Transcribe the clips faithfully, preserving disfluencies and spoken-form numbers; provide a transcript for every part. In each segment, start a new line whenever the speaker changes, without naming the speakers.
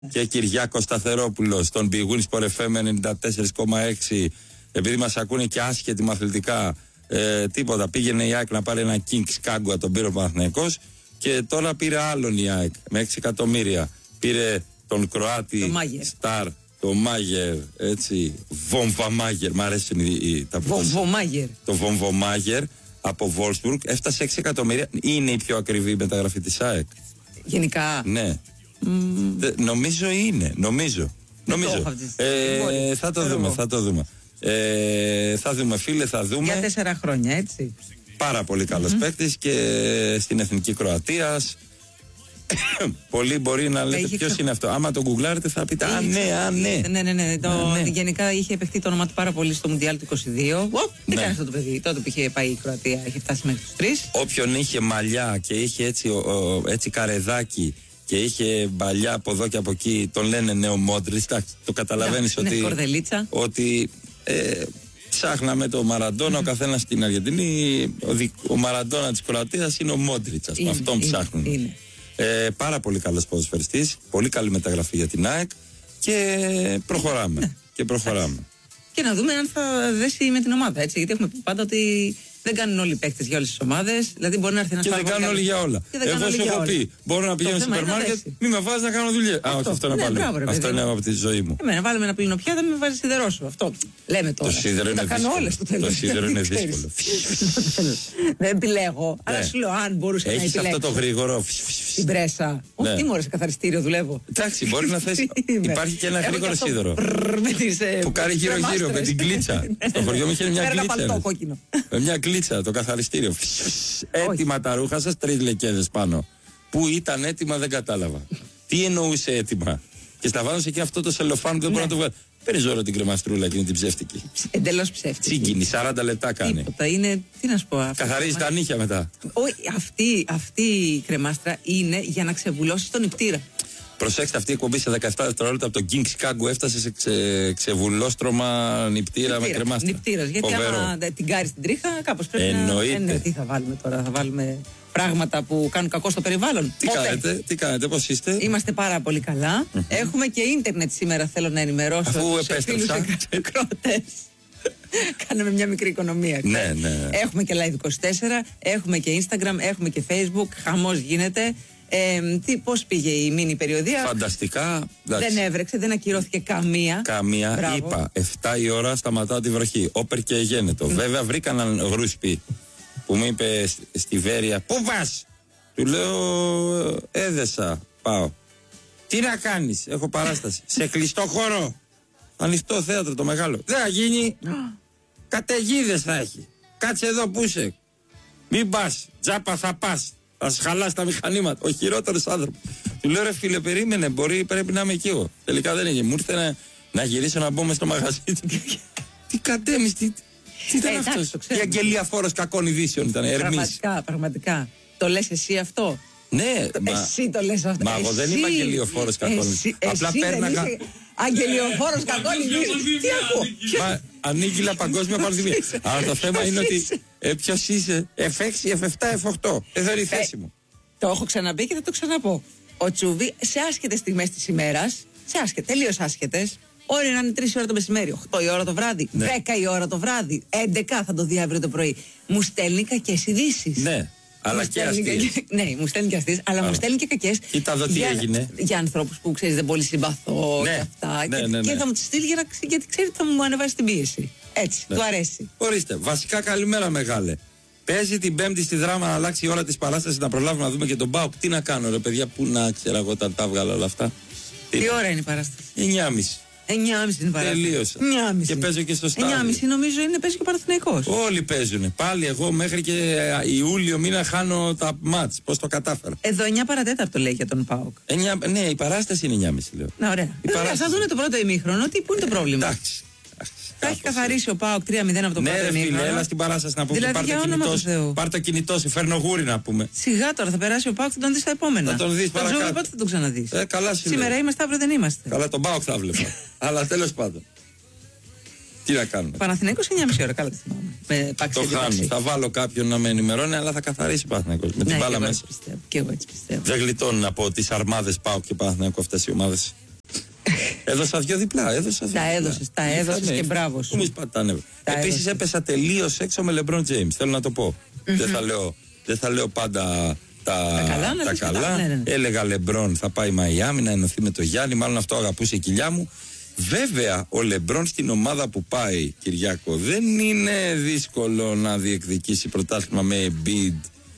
και Κυριάκο Σταθερόπουλο στον Big Win Sport εφ εμ ενενήντα τέσσερα κόμμα έξι. Επειδή μας ακούνε και άσχετοι μαθητικά, ε, τίποτα. Πήγαινε η ΑΕΚ να πάρει ένα Kings Κάγκουα, τον πήρε ο Παναθηναϊκός, και τώρα πήρε άλλον η ΑΕΚ με έξι εκατομμύρια. Πήρε τον Κροάτι Σταρ, τον Μάγερ, έτσι. Βομβαμάγερ, μ' αρέσουν οι, οι, τα
Βομβαμάγερ.
Το Βομβαμάγερ από Βόλσμπουργκ έφτασε έξι εκατομμύρια. Είναι η πιο ακριβή μεταγραφή της ΑΕΚ.
Γενικά.
Ναι. Mm. Δε, νομίζω είναι. Νομίζω. νομίζω.
Το
ε, θα το δούμε, θα το δούμε. Ε, θα δούμε, φίλε, θα δούμε.
Για τέσσερα χρόνια, έτσι.
Πάρα πολύ καλός mm-hmm. παίκτης και στην Εθνική Κροατίας. Πολλοί μπορεί να λέτε ποιος ξε... είναι αυτό. Άμα το γκουγκλάρετε θα πείτε α, ναι, α, ναι.
Ναι, ναι, ναι. Το, α, ναι. Γενικά είχε επεχθεί το όνομα του πάρα πολύ στο Μουντιάλ του είκοσι δύο. Ω, τι ναι. κάνει αυτό το παιδί. Τότε που είχε πάει η Κροατία, είχε φτάσει μέχρι τους τρεις.
Όποιον είχε μαλλιά και είχε έτσι, ο, ο, έτσι καρεδάκι και είχε μπαλιά από εδώ και από εκεί, τον λένε νέο Μόντριτς. Το καταλαβαίνεις
ναι,
ότι.
Ναι, κορδελίτσα.
Ότι. Ε, ψάχναμε το Μαραντόνα, mm-hmm. ο καθένας στην Αργεντινή. Ο, ο Μαραντόνα της Κροατίας είναι ο Μόντριτς. Αυτόν
είναι,
ψάχνουν.
Είναι.
Ε, πάρα πολύ καλός ποδοσφαιριστής, πολύ καλή μεταγραφή για την ΑΕΚ και προχωράμε. Ναι. Και προχωράμε.
Και να δούμε αν θα δέσει με την ομάδα, έτσι. Γιατί έχουμε πει πάντα ότι δεν κάνουν όλοι οι παίκτες για όλες τις ομάδες. Δηλαδή μπορεί να έρθει ένα
και δεν κάνουν όλοι για όλα. Εγώ σου έχω πει: μπορώ να πηγαίνω στο σούπερ μάρκετ, μη με βάζει να κάνω δουλειά. Α, όχι, αυτό είναι πάλι. Αυτό είναι από τη ζωή μου.
Εμένα, βάλουμε ένα πλύνο πια, δεν με βάζει σιδερόσου. Αυτό λέμε τώρα.
Το σίδερο είναι δύσκολο. Το σίδερο είναι δύσκολο.
Δεν επιλέγω. Αλλά σου λέω, αν μπορούσα να επιλέξω.
Έχει αυτό το γρήγορο.
Στην πρέσα. Όχι, τι μωρέ, σε καθαριστήριο δουλεύω.
Εντάξει, μπορεί να θες. Υπάρχει και ένα γρήγορο σίδερο. Που κάνει γύρω-γύρω με την κλίτσα. Στο χωριό μου είχε μια κλίτσα. Μια κλίτσα, το καθαριστήριο. Έτοιμα τα ρούχα σας, τρεις λεκέδες πάνω. Πού ήταν έτοιμα δεν κατάλαβα. Τι εννοούσε έτοιμα. Και σταβάζω εκεί αυτό το σελοφάν που δεν μπορεί να το βγάλει. Παίρνει ώρα την κρεμαστρούλα εκείνη την ψεύτικη.
Εντελώς ψεύτικη.
Τσίγκινη, σαράντα λεπτά κάνει.
Τίποτα, είναι, τι να σου πω.
Καθαρίζει τα νύχια μετά.
Όχι, αυτή, αυτή η κρεμάστρα είναι για να ξεβουλώσει τον νηπτήρα.
Προσέξτε, αυτή η εκπομπή σε δεκαεπτά δευτερόλεπτα από το King Chicago έφτασε σε ξε, ξεβουλόστρωμα νηπτήρα με κρεμάστρα.
Νηπτήρας, γιατί άμα την κάρει στην τρίχα, κάπως πρέπει
Εννοείται.
να. Ε, ναι, τι θα βάλουμε τώρα, θα βάλουμε πράγματα που κάνουν κακό στο περιβάλλον.
Τι Ποτέ. κάνετε, τι κάνετε, πώς είστε?
Είμαστε πάρα πολύ καλά. Mm-hmm. Έχουμε και ίντερνετ σήμερα, θέλω να ενημερώσω.
Αφού επέστρεψα.
Κάναμε μια μικρή οικονομία.
Ναι, ναι.
Έχουμε και Live είκοσι τέσσερα, έχουμε και Instagram, έχουμε και Facebook. Χαμός γίνεται. Ε, τι, πώς πήγε η μίνι περιοδία?
Φανταστικά.
Δεν έβρεξε, δεν ακυρώθηκε καμία.
Καμία. Μπράβο. Είπα, εφτά η ώρα σταματάω τη βροχή. Όπερ και γένετο. Mm. Βέβαια βρήκα έναν γρούσπι που μου είπε στη Βέρεια, πού πας? Του λέω, έδεσα, πάω. Τι να κάνεις, έχω παράσταση. Σε κλειστό χώρο. Ανοιχτό θέατρο το μεγάλο. Δεν θα γίνει. Καταιγίδες θα έχει. Κάτσε εδώ που είσαι. Μην πας, τζάπα θα πας. Θα σου χαλάσει τα μηχανήματα. Ο χειρότερος άνθρωπος. Του λέω, ρε φίλε, περίμενε, μπορεί, πρέπει να είμαι εκεί εγώ. Τελικά δεν έγινε. Μου ήρθε να, να γυρίσω να μπω μες στο μαγαζί. Τι κατέμεις, τι, τι ήταν ε, αυτός? Η αγγελία φόρος κακών ειδήσεων ήταν. Ερμής.
Πραγματικά, πραγματικά. Το λες εσύ αυτό?
Ναι,
εσύ
μα,
το λες αυτό.
Μα εγώ δεν είμαι αγγελιοφόρος κακών ειδήσεων. Απλά πέρναγα.
Αγγελιοφόρος κακών ειδήσεων. Τι ακούω?
Ανήγγυλα παγκόσμια πανδημία. Αλλά το θέμα είναι ότι ε, ποιος είσαι, εφ έξι, εφ επτά, εφ οκτώ. Εδώ είναι η θέση μου.
Το έχω ξαναπεί και θα το ξαναπώ. Ο Τσούβι σε άσχετες στιγμές της ημέρας, σε άσχετες, τελείως άσχετες, ώρα να είναι τρεις η ώρα το μεσημέρι, οκτώ η ώρα το βράδυ, ναι. δέκα η ώρα το βράδυ, έντεκα θα το δει αύριο το πρωί. Μου στέλνει κακές ειδήσεις.
Ναι. Αλλά και αστείες.
Ναι, μου στέλνει και αστείες, αλλά, αλλά μου στέλνει και κακές.
Κοίτα εδώ τι
για,
έγινε.
Για ανθρώπους που ξέρεις δεν πολύ συμπαθώ
ναι,
και αυτά.
Ναι,
και,
ναι, ναι.
και θα μου τις στείλει για να, γιατί ξέρει ότι θα μου ανεβάσει την πίεση. Έτσι, ναι. Του αρέσει.
Ορίστε, βασικά καλημέρα μεγάλε. Παίζει την Πέμπτη στη Δράμα να αλλάξει η ώρα της παράστασης, να προλάβουμε να δούμε και τον ΠΑΟΚ. Τι να κάνω, ρε παιδιά, πού να ξέρω εγώ όταν τα βγάλω όλα αυτά.
Τι, τι ώρα είναι η παράσταση?
εννιά και μισή.
εννιά και μισή είναι παράσταση.
Τελείωσα. Και παίζω και στο στάδιο.
εννιά και μισή νομίζω είναι, παίζει και ο Παναθηναϊκός.
Όλοι παίζουν. Πάλι εγώ μέχρι και Ιούλιο μήνα χάνω τα μάτς. Πώς το κατάφερα.
Εδώ εννιά παρατέταρτο λέει για τον ΠΑΟΚ.
εννιά, ναι, η παράσταση είναι εννιά και μισή λέω.
Να, ωραία. Θα δούμε το πρώτο ημίχρονο. Τι, πού είναι το πρόβλημα?
Εντάξει.
Θα έχει καθαρίσει ο ΠΑΟΚ τρία μηδέν από το πρώτο ημίχρονο. Ναι,
ρε φίλε, έλα στην παράσταση να πούμε.
Δηλαδή,
πάρ' το κινητό, πάρ' το κινητό σου, φέρνω γούρι να πούμε.
Σιγά τώρα, θα περάσει ο ΠΑΟΚ, θα τον δει στα επόμενα.
Θα τον δει παρακάτω.
Τον πότε θα τον ξαναδεί.
Ε, καλά
σήμερα είμαστε, αύριο δεν είμαστε.
Καλά, τον ΠΑΟΚ θα βλέπα. Αλλά τέλος πάντων. Τι να κάνουμε.
Παναθηναϊκός εννιά και μισή ώρα, καλά τη θυμάμαι.
Το χάνω. Θα βάλω κάποιον να με ενημερώνει, αλλά θα καθαρίσει ο Παναθηναϊκός. Με την μπάλα μέσα.
Και εγώ έτσι πιστεύω.
Δεν γλιτώνουν από τις αρμάδες ΠΑΟΚ και Παναθηναϊκό αυτές οι ομάδες. Έδωσα δύο διπλά. Έδωσα δύο
τα έδωσε, τα έδωσε και μπράβο σου.
Μη σπατάνε. Επίσης έπεσα τελείως έξω με LeBron James. Θέλω να το πω. Mm-hmm. Δεν, θα λέω, δεν θα λέω πάντα τα,
τα καλά.
Τα καλά. Ναι, ναι. Έλεγα LeBron θα πάει Μαϊάμι να ενωθεί με το Γιάννη. Μάλλον αυτό αγαπούσε η κοιλιά μου. Βέβαια, ο LeBron στην ομάδα που πάει, Κυριάκο, δεν είναι δύσκολο να διεκδικήσει πρωτάθλημα με Embiid,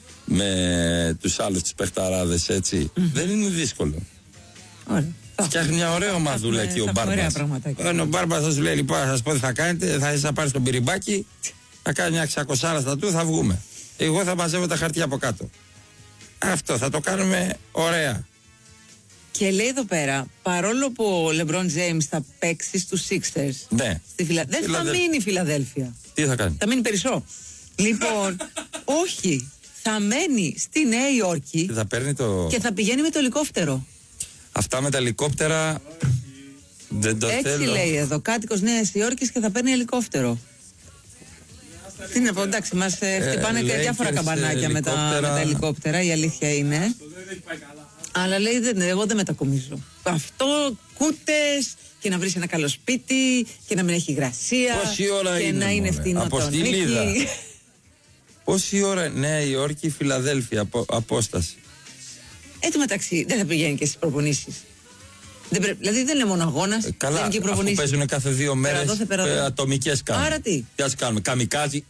με τους άλλους τους παιχταράδες, έτσι. Mm-hmm. Δεν είναι δύσκολο.
Ωραία.
Φτιάχνει μια ωραία ομαδούλα εκεί ο Μπάρμπας. Ο Μπάρμπας θα σου λέει: λοιπόν, θα σας πω τι θα κάνετε. Θα, θα πάρεις τον πυριμπάκι, θα κάνει μια ξακοσάρα στα του, θα βγούμε. Εγώ θα μαζεύω τα χαρτιά από κάτω. Αυτό θα το κάνουμε ωραία.
Και λέει εδώ πέρα, παρόλο που ο LeBron James θα παίξει στους Sixers,
ναι.
στη Φιλα... δεν Φιλαδέλ... θα μείνει η Φιλαδέλφια.
Τι θα κάνει?
Θα μείνει περισσό. Λοιπόν, όχι. Θα μένει στη Νέα Υόρκη
θα παίρνει το...
και θα πηγαίνει με το ελικόπτερο.
Αυτά με τα ελικόπτερα δεν το
έτσι
θέλω.
Λέει εδώ, κάτοικος Νέας Υόρκης και θα παίρνει ελικόπτερο. Τι να πω, εντάξει, μας ε, χτυπάνε ε, και διάφορα καμπανάκια με τα, με τα ελικόπτερα, η αλήθεια είναι.
Αυτό δεν έχει πάει καλά.
Αλλά λέει, δεν, εγώ δεν μετακομίζω. Αυτό, κούτες και να βρεις ένα καλό σπίτι και να μην έχει υγρασία.
Πόση ώρα
και
είναι,
να είναι φτηνό το νίκη.
Πόση ώρα, Νέα Υόρκη, Φιλαδέλφια, απο, απόσταση.
Εν τω μεταξύ, δεν θα πηγαίνει και στις προπονήσεις. Δεν πρέ... Δηλαδή δεν είναι μόνο αγώνας.
Ε, καλά, αφού παίζουν κάθε δύο μέρες ε, ατομικές κάνουν.
Άρα τι.
Τι ας κάνουμε, καμικάζι.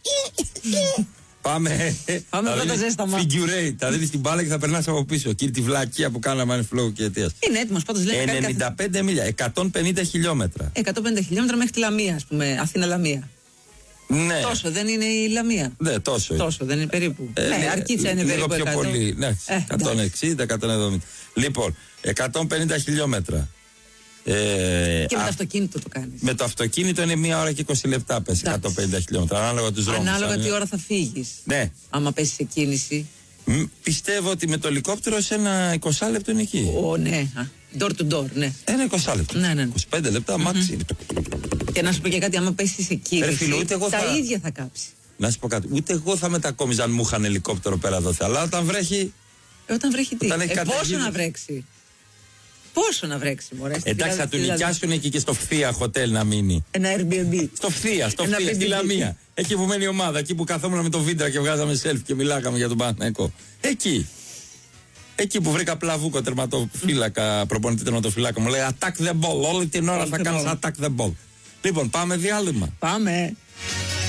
Πάμε.
Πάμε με τα ζέσταμα.
Figure eight. Θα δίνεις την μπάλα και θα περνάς από πίσω. Κύριε τη βλακεία που κάναμε ανεφλόγου και αιτίας.
Είναι έτοιμος πάντως, λέει.
ενενήντα πέντε μίλια, εκατόν πενήντα χιλιόμετρα.
εκατόν πενήντα χιλιόμετρα μέχρι τη Λαμία, ας πούμε. Αθήνα-Λαμία.
Ναι.
Τόσο δεν είναι η Λαμία.
Ναι, τόσο.
Τόσο δεν είναι περίπου.
Ε,
ναι,
ναι,
αρκίτσα είναι
λίγο
περίπου.
πιο πολύ. Ναι, ε, εκατόν εξήντα, εκατόν εβδομήντα. Λοιπόν, εκατόν πενήντα χιλιόμετρα.
Ε, και με
α,
το αυτοκίνητο το κάνεις.
Με το αυτοκίνητο είναι μία ώρα και είκοσι λεπτά πες, εκατόν πενήντα χιλιόμετρα. Ανάλογα τους δρόμους.
Ανάλογα τι ώρα θα φύγεις.
Ναι.
Άμα πέσει σε κίνηση.
Μ, πιστεύω ότι με το ελικόπτερο σε ένα είκοσι λεπτό είναι εκεί.
Ω, ναι. Door to door, ναι.
Ένα είκοσι λεπτό.
Ναι, ναι.
είκοσι πέντε λεπτά, μάξι.
Mm-hmm. Και να σου πω και κάτι, άμα πέσει σε κίνηση, φίλου, τα θα... ίδια θα κάψει.
Να σου πω κάτι. Ούτε εγώ θα μετακόμιζα αν μου είχαν ελικόπτερο πέρα εδώ. Αλλά όταν βρέχει.
Ε, όταν βρέχει τι.
Όταν
ε, πόσο να βρέξει. Πόσο να βρέξει, μωρέ.
Εντάξει, θα του νοικιάσουν εκεί και στο Φθία Hotel να μείνει.
Ένα Airbnb.
Στο Φθία, στο Φθία, στη Λαμία. Εκεί που μένει η ομάδα, εκεί που καθόμουν με το Βίντρα και βγάζαμε selfie και μιλάγαμε για τον Παναθηναϊκό. Εκεί. Εκεί που βρήκα πλαβούκο τερματοφύλακα, προπονητή τερματοφύλακα, μου λέει attack the ball. Όλη την ώρα θα κάνω attack the ball. Λοιπόν, πάμε διάλειμμα.
Πάμε.